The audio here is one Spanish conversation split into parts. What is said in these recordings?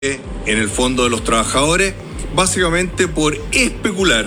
en el fondo de los trabajadores, básicamente por especular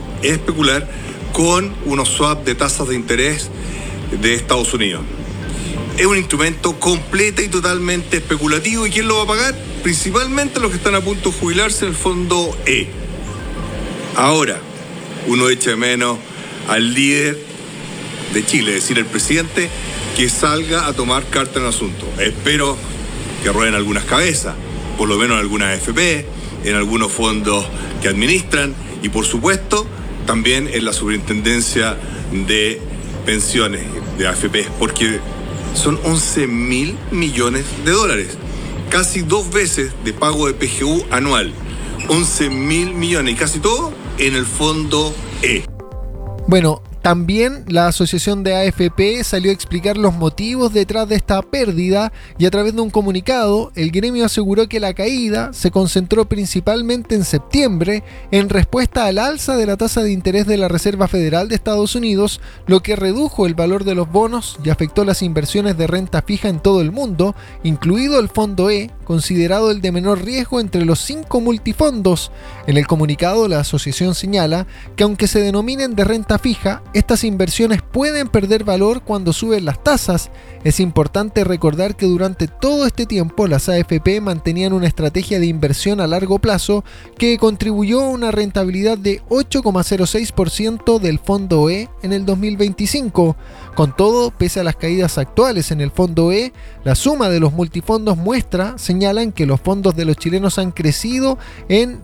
con unos swaps de tasas de interés de Estados Unidos. Es un instrumento completo y totalmente especulativo. ¿Y quién lo va a pagar? Principalmente los que están a punto de jubilarse en el fondo E. Ahora, uno echa de menos al líder de Chile, es decir, el presidente, que salga a tomar carta en el asunto. Espero que rueden algunas cabezas, por lo menos en algunas AFP, en algunos fondos que administran y, por supuesto, también en la superintendencia de pensiones de AFP, porque son 11.000 millones de dólares, casi 2 veces de pago de PGU anual, 11.000 millones y casi todo en el fondo E. Bueno, también la asociación de AFP salió a explicar los motivos detrás de esta pérdida y a través de un comunicado, el gremio aseguró que la caída se concentró principalmente en septiembre en respuesta al alza de la tasa de interés de la Reserva Federal de Estados Unidos, lo que redujo el valor de los bonos y afectó las inversiones de renta fija en todo el mundo, incluido el fondo E, considerado el de menor riesgo entre los 5 multifondos. En el comunicado, la asociación señala que aunque se denominen de renta fija, estas inversiones pueden perder valor cuando suben las tasas. Es importante recordar que durante todo este tiempo las AFP mantenían una estrategia de inversión a largo plazo que contribuyó a una rentabilidad de 8,06% del fondo E en el 2025. Con todo, pese a las caídas actuales en el fondo E, la suma de los multifondos señalan que los fondos de los chilenos han crecido en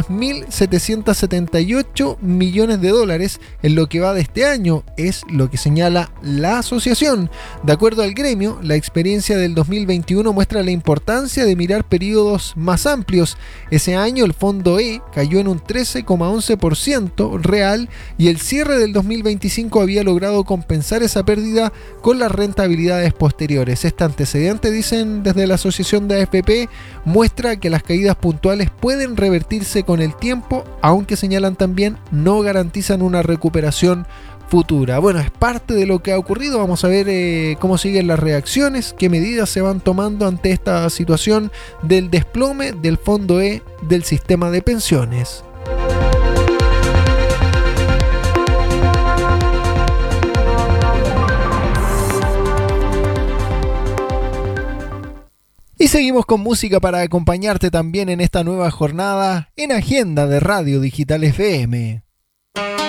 10.778 millones de dólares en lo que va de este año, es lo que señala la asociación. De acuerdo al gremio, la experiencia del 2021 muestra la importancia de mirar periodos más amplios. Ese año el fondo E cayó en un 13,11% real y el cierre del 2025 había logrado compensar esa pérdida con las rentabilidades posteriores. Este antecedente, dicen desde la asociación de AFP, muestra que las caídas puntuales pueden revertirse con el tiempo, aunque señalan también no garantizan una recuperación futura. Bueno, es parte de lo que ha ocurrido. Vamos a ver cómo siguen las reacciones, qué medidas se van tomando ante esta situación del desplome del fondo E del sistema de pensiones. Y seguimos con música para acompañarte también en esta nueva jornada en Agenda de Radio Digital FM.